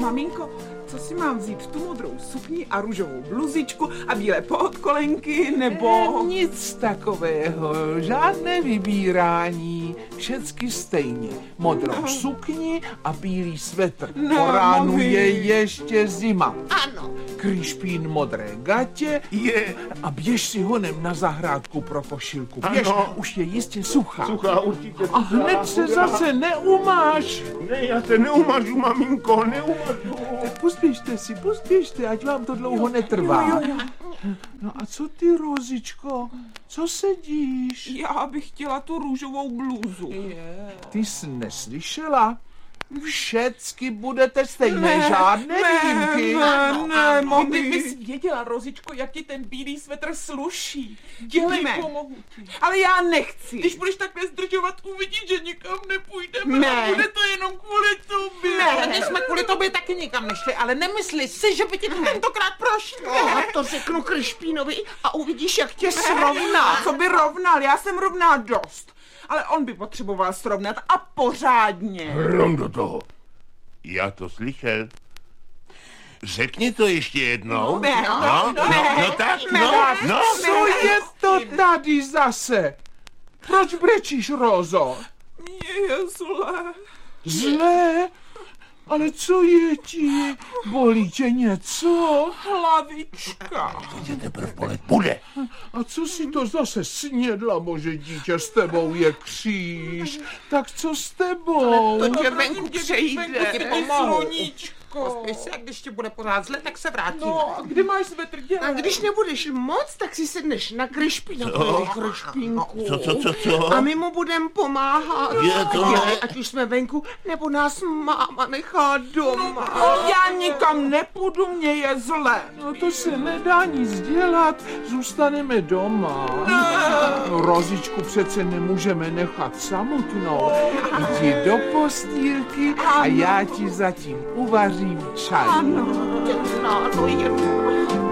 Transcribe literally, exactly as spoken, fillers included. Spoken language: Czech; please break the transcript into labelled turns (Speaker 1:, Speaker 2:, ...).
Speaker 1: Maminko, co si mám vzít? Tu modrou sukni a růžovou bluzičku a bílé podkolenky, nebo...
Speaker 2: E, nic takového, žádné vybírání, všecky stejně. Modrou no. sukni a bílý svetr.
Speaker 1: No,
Speaker 2: po ránu
Speaker 1: mami.
Speaker 2: je ještě zima.
Speaker 3: Ano.
Speaker 2: Kryšpín modré gatě je a běž si honem na zahrádku pro košilku. Běž,
Speaker 4: Ano.
Speaker 2: už je jistě suchá.
Speaker 4: Suchá určitě.
Speaker 2: A hned se zase neumáš.
Speaker 4: Ne, já se neumažu, maminko, neumažu.
Speaker 2: Tak pospěšte si, pospěšte, ať vám to dlouho netrvá.
Speaker 1: Jo, jo,
Speaker 2: No a co ty, Rozičko? Co sedíš?
Speaker 1: Já bych chtěla tu růžovou blůzu.
Speaker 2: Ty jsi neslyšela? Všecky budete stejné,
Speaker 1: Ne,
Speaker 2: žádné
Speaker 1: ne,
Speaker 2: výjimky.
Speaker 1: ne, ne, mami.
Speaker 3: Kdybys věděla, Rozičko, jak ti ten bílý svetr sluší. Dělej,
Speaker 1: Jdeme.
Speaker 3: pomohu ti.
Speaker 1: Ale já nechci.
Speaker 3: Když budeš takhle zdržovat, uvidíš, že nikam nepůjdeme.
Speaker 1: Ne.
Speaker 3: A bude to jenom kvůli tobě.
Speaker 1: Ne.
Speaker 3: My jsme kvůli tobě taky nikam nešli, ale nemysli si, že by ti to tentokrát prošlo.
Speaker 5: A to řeknu Kryšpínovi a uvidíš, jak tě srovná.
Speaker 1: Co by rovnal? Já jsem rovná dost. Ale on by potřeboval srovnat a pořádně.
Speaker 4: Hrom do toho. Já to slyšel. Řekni to ještě jednou.
Speaker 1: Ne,
Speaker 4: no,
Speaker 1: no,
Speaker 4: no,
Speaker 1: ne,
Speaker 4: no tak,
Speaker 1: ne,
Speaker 4: no,
Speaker 1: ne,
Speaker 4: no.
Speaker 2: Co je to tady zase? Proč brečíš, Rozo?
Speaker 1: Mně je zlé.
Speaker 2: Zlé? Ale co je ti? Bolí tě něco?
Speaker 1: Hlavička.
Speaker 4: Tě teprve bolet bude.
Speaker 2: A co si to zase snědla, bože dítě, s tebou je kříž? Tak co s tebou?
Speaker 5: To tě venku přejde.
Speaker 3: Ti pomohu. Pospěš se, a když ti bude pořád zle, tak se vrátíme.
Speaker 1: No, a kdy máš svetr dělat?
Speaker 5: A když nebudeš moc, tak si sedneš na Kryšpínovi, Kryšpínku.
Speaker 4: Co, co, co, co?
Speaker 5: A my mu budeme pomáhat.
Speaker 4: Je to-
Speaker 5: Dělej, ať už jsme venku, nebo nás máma nechá doma.
Speaker 1: Já nikam nepůjdu, mě je zlé.
Speaker 2: No to se nedá nic dělat, zůstaneme doma. No, Rozičku přece nemůžeme nechat samotnou. Jdi do postýlky a já ti zatím uvařím čaj.
Speaker 5: Ano, je